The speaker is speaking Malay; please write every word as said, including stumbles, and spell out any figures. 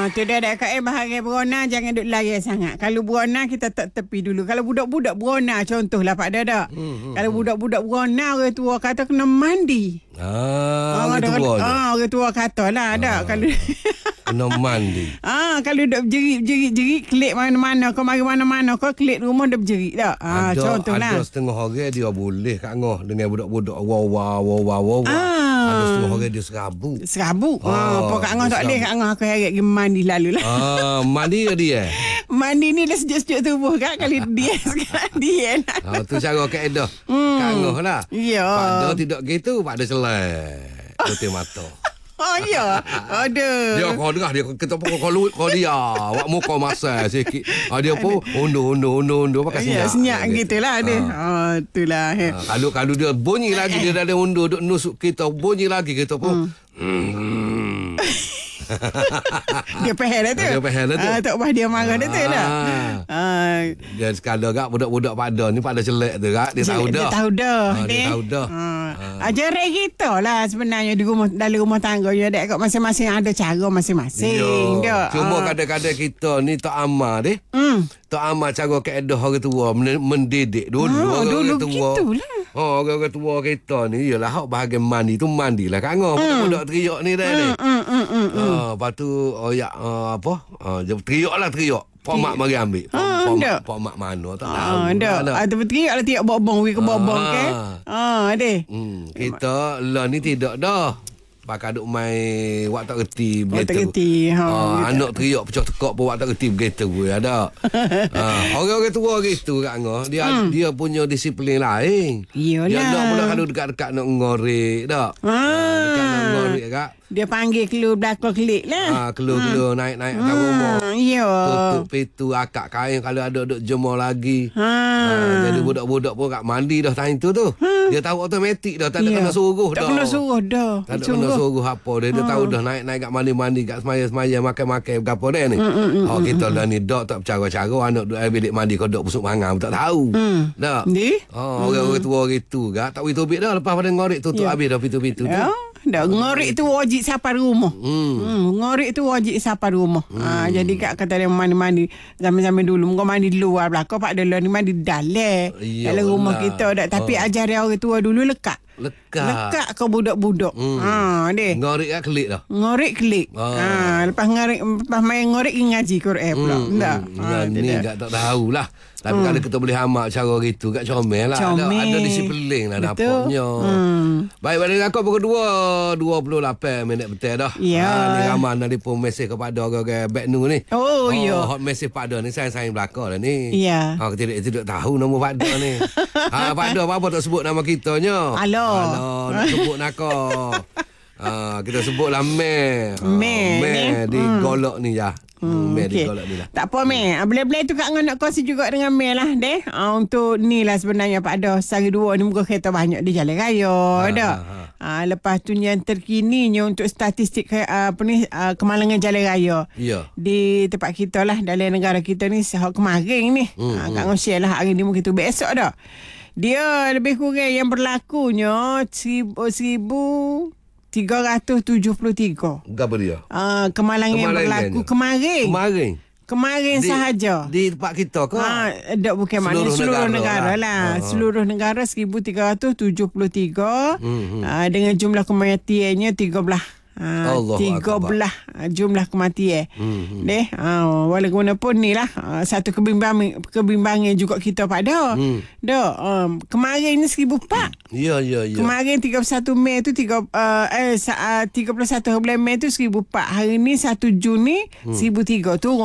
Ah, tu dia ada kat eh bahagian berona jangan duk lari sangat. Kalau berona kita tak tepi dulu. Kalau budak-budak berona contohlah Pak Dadak. Hmm, hmm, Kalau hmm. budak-budak berona orang tua kata kena mandi. Ah, orang tua. Ah, orang tua kata lah ada. Ah. Kalau kena mandi. Ah, kalau duk berjerit-jerit-jerit kelik mana-mana kau mari mana-mana kau kelik rumah dah berjerit dak. Ah, ada, contohlah. Ada setengah orang dia boleh kat ngah dengan budak-budak wow wow wow wow wow. Ah. Ada setengah orang dia serabut. Serabut. Ah, apa kat ngah tak boleh kat ngah aku harap pergi mandi lalu lah. Ah, mandi ke dia? Mandi ni dah sejuk-sejuk tubuh kan kali dia sekarang dia. Ah, tu cara kaedah. Hmm. Kat ngah lah. Ya. Pada tidak gitu, pada selai. Tutup mata. Oh ya. Aduh. Dia kau dengar dia kita pun kau lu kau dia. Awak muka masa sikit. Ah dia pun undur-undur-undur pakai senyap. Ya, senyap gitulah dia. Oh, itulah. Ah, kalau kalau dia bunyi lagi dia dah ada undur duk nusuk kita bunyi lagi kita pun. Hmm. Hmm. Dia pehel dah tu. Dia pehel dah tu. Ah, tak bah dia marah dah tu lah. Ah. Dia sekadar gak budak-budak pada ni pada celek tu gak dia tahu dah. Dia tahu dah. Ah, dia tahu dah. Ah. Ajaran kita lah sebenarnya di rumah dalam rumah tangga ya dek kat masing-masing ada cara masing-masing. Dak. Cuma ah. kadang-kadang kita ni tak amal deh. Hmm. Tak amal cara kaedah orang tua mendidik dulu ah, orang dulu tua. Gitulah. Oh, orang-orang tua kita ni ialah hak bahagian mandi tu mandilah kat ngah. Hmm. Budak teriak ni dah ni. Hmm hmm hmm. Ah, lepas tu oh ya uh, apa? Ah, uh, teriaklah teriak. Pak mak mari ambil. Pak ah, mak, pak mak mana tak tahu. Ah, dak. Ada teriak lah teriak bobong wi ke bobong ke. Ah, deh. Hmm, kita lah ni tidak dah. Pakai duk main wak tak reti begitu. Wak tak reti. Ha, ah, anak teriak pecah tekak pun wak tak reti begitu pun ada. ah, orang-orang tua gitu kat ngah dia hmm. dia punya disiplin lain. Iyalah. Dia nak pula kalau dekat-dekat nak ngorek dak. Ah. ah, dekat nak ngorek kak. Dia panggil keluar belakang kelik lah. Ah, keluar-keluar hmm. naik-naik atas hmm. rumah. Ya. Tutup pintu akak kain kalau ada duk jemur lagi. Ha. Ah, jadi budak-budak pun kat mandi dah time tu tu. Ha. Dia tahu automatik dah tak ada ya. kena suruh tak dah. Tak kena suruh dah. Tak ada kena suruh apa dia. Dia ha. tahu dah naik-naik kat mandi-mandi kat semaya-semaya makan-makan gapo dia ni. Mm, mm, oh kita mm, dah ni dak tak bercara-cara anak duk air bilik mandi kau duk busuk mangang tak tahu. Mm. Dak. Ni? Oh orang-orang tua gitu gak tak witubik dah lepas pada ngorek tutup ya. habis dah pintu-pintu tu. Ya. Dah ngorek tu wajib siapa rumah. Hmm. hmm ngorek tu wajib siapa rumah. Hmm. Ha, jadi kat kata dia mandi-mandi zaman-zaman dulu muka mandi di luar belakang pak dia ni mandi dalam. Dalam rumah kita dak tapi oh. ajaran orang tua dulu lekat. Lekat. Lekat ke budak-budak. Hmm. Ha deh. Ngorek kat kelik dah. Ngorek kelik. Oh. Ha lepas ngorek lepas main ngorek ngaji Quran pula. Hmm. Ndak. Ha ni enggak tak tahulah. Tapi hmm. kalau kita boleh amak cara gitu kat comel lah. Comel. Ada, ada disiplin lah dapurnya. Hmm. Baik, pada aku pukul dua dua puluh lapan minit betul dah. Ya. Ha, ni ramai nak pun mesej kepada orang-orang back nu ni. Oh, oh ya. Hot mesej Pak Da ni sayang-sayang belakang lah ni. Ya. Ha, kita tidak, tidak tahu nama Pak Da ni. ha, Pak Da apa-apa tak sebut nama kitanya. Halo. Halo, nak sebut nak ha, kita sebutlah Meh. Ha, Meh di hmm. golok ni ya. Hmm, okay. Lah. Tak apa Meh. Boleh-boleh tu Kak Ngan nak kongsi juga dengan Meh lah deh. Uh, untuk ni lah sebenarnya Pak Da sehari dua ni muka kereta banyak di jalan raya ha, dah. Ha, ha. Uh, lepas tu yang terkininya untuk statistik uh, apa ni uh, kemalangan jalan raya. Ya. Di tempat kita lah dalam negara kita ni sehari kemarin ni. Hmm, uh, Kak Ngan share lah hari ni mungkin tu besok dah. Dia lebih kurang yang berlakunya seribu, seribu tiga ratus tujuh puluh tiga. Berapa dia? Ah, kemalangan yang berlaku kemarin. Kemarin. Kemarin di, sahaja. Di tempat kita ke? Ah, tak bukan mana seluruh negara, negara lah. lah. Seluruh negara seribu tiga ratus tujuh puluh tiga. Hmm, hmm. Ah, dengan jumlah kematiannya tiga belas. Ha, tiga belas jumlah kematian. Hmm, hmm. Deh, ha, walaupun ni lah satu kebimbangan kebimbangan juga kita pada. Hmm. Dah, um, kemarin ni seribu empat. Ya, ya, ya. Kemarin tiga puluh satu Mei tu tiga uh, eh tiga puluh satu bulan Mei tu seribu empat. Hari ni satu Jun ni hmm. seribu tiga tu